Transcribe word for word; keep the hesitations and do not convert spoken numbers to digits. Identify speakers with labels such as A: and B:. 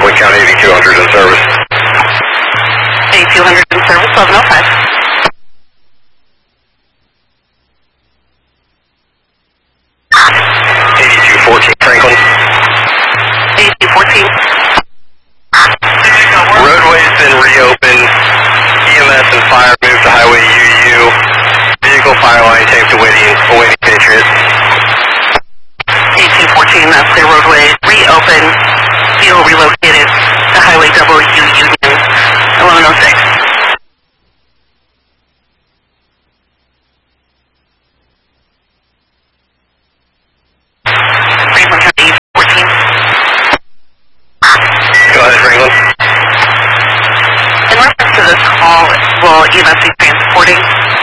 A: Franklin County eighty-two hundred in service.
B: eighty-two hundred in service, eleven oh five.
A: eighty-two fourteen Franklin.
B: eighty-two fourteen.
A: Roadway's been reopened. E M S and fire moved to Highway U U. Vehicle fire line taped awaiting, awaiting Patriot.
B: eighty-two fourteen, that's clear roadway reopened. Vehicle relocated to Highway W Union, eleven oh six. Franklin County fourteen.
A: Go ahead, Franklin.
B: In reference to this call, will E M S be transporting